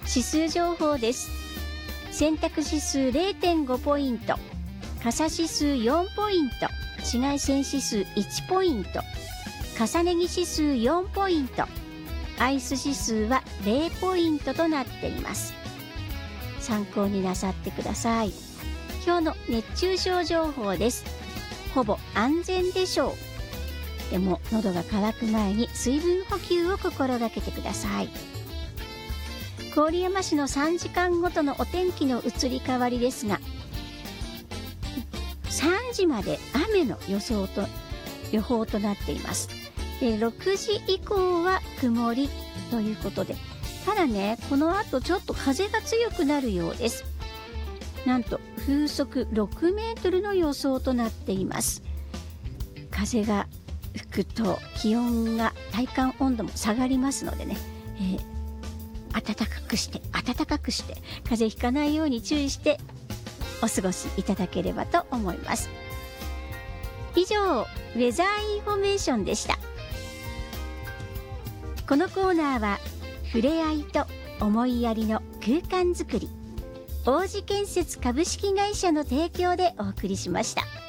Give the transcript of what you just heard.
指数情報です。洗濯指数 0.5 ポイント、傘指数4ポイント、紫外線指数1ポイント、重ね着指数4ポイント、アイス指数は0ポイントとなっています。参考になさってください。今日の熱中症情報です。ほぼ安全でしょう。でも喉が渇く前に水分補給を心がけてください。郡山市の3時間ごとのお天気の移り変わりですが、3時まで雨の予報となっています。で、6時以降は曇りということで、ただね、この後ちょっと風が強くなるようです。なんと風速6メートルの予想となっています。風が吹くと気温が、体感温度も下がりますのでね、暖かくして風邪ひかないように注意してお過ごしいただければと思います。以上、ウェザーインフォメーションでした。このコーナーは触れ合いと思いやりの空間づくり、王子建設株式会社の提供でお送りしました。